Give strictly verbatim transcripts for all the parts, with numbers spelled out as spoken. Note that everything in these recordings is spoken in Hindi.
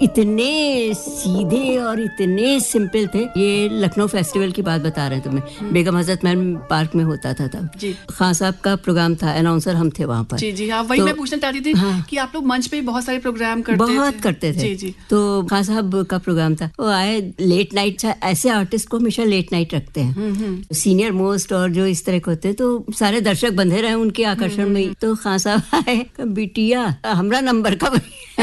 इतने सीधे और इतने सिंपल थे। ये लखनऊ फेस्टिवल की बात बता रहे हैं तुम्हें, बेगम हजरत महल पार्क में होता था तब। खान साहब का प्रोग्राम था, अनाउंसर हम थे वहाँ पर। जी जी हाँ, वही तो, मैं पूछना चाहती थी हाँ, कि आप लोग मंच पे बहुत सारे प्रोग्राम करते बहुत थे। करते थे। जी जी। तो खान साहब का प्रोग्राम था, वो आए लेट नाइट। ऐसे आर्टिस्ट को हमेशा लेट नाइट रखते हैं, सीनियर मोस्ट और जो इस तरह के होते हैं, तो सारे दर्शक बंधे रहे उनके आकर्षण में। तो खान साहब आए, बिटिया हमरा नंबर कब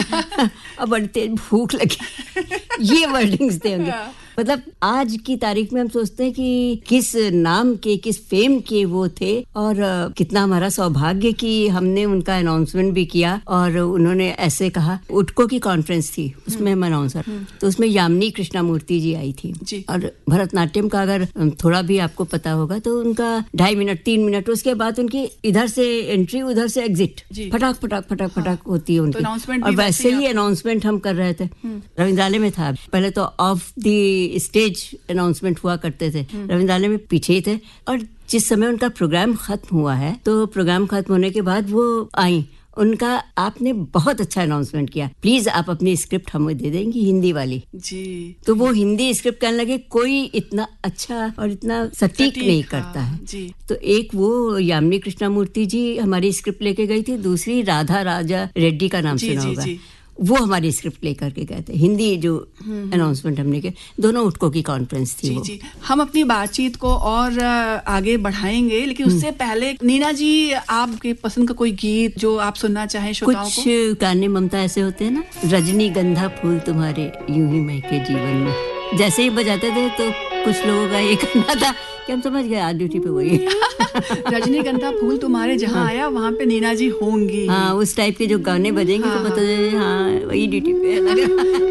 अब बड़ी तेज भूख लगी ये वर्डिंग्स थे उनके। मतलब आज की तारीख में हम सोचते हैं कि किस नाम के, किस फेम के वो थे, और कितना हमारा सौभाग्य कि हमने उनका अनाउंसमेंट भी किया। और उन्होंने ऐसे कहा, उटको की कॉन्फ्रेंस थी, उसमें हम अनाउंसर, तो उसमें यामिनी कृष्णामूर्ति जी आई थी जी। और भरतनाट्यम का अगर थोड़ा भी आपको पता होगा तो उनका ढाई मिनट तीन मिनट, उसके बाद उनकी इधर से एंट्री उधर से एग्जिट, फटाक फटाक फटाक फटाक होती है उनकी। और वैसे ही अनाउंसमेंट हम कर रहे थे, रविंद्रालय में था। पहले तो ऑफ दी स्टेज अनाउंसमेंट हुआ करते थे, रविंद्रालय में पीछे ही थे। और जिस समय उनका प्रोग्राम खत्म हुआ है, तो प्रोग्राम खत्म होने के बाद वो आई, उनका आपने बहुत अच्छा अनाउंसमेंट किया, प्लीज आप अपनी स्क्रिप्ट हमें दे देंगी हिंदी वाली जी। तो वो हिंदी स्क्रिप्ट कहने लगे, कोई इतना अच्छा और इतना सटीक नहीं करता है जी। तो एक वो यामिनी कृष्णामूर्ति जी हमारी स्क्रिप्ट लेके गई थी, दूसरी राधा राजा रेड्डी का नाम सुना होगा, वो हमारी स्क्रिप्ट लेकर के गए थे, हिंदी जो अनाउंसमेंट हमने के। दोनों उटको की कॉन्फ्रेंस थी जी, वो जी। हम अपनी बातचीत को और आगे बढ़ाएंगे, लेकिन उससे पहले नीना जी, आपके पसंद का कोई गीत जो आप सुनना चाहें श्रोताओं को? कुछ गाने ममता ऐसे होते हैं ना, रजनीगंधा फूल तुम्हारे यूं ही महके जीवन में, जैसे ही बजाते थे तो कुछ लोगों का ये कहना था कि हम समझ गए आज ड्यूटी पे वही रजनीगंधा फूल तुम्हारे जहाँ हाँ। आया वहाँ पे नीना जी होंगी। हाँ, उस टाइप के जो गाने बजेंगे हाँ, तो पता चले हाँ वही ड्यूटी पे है।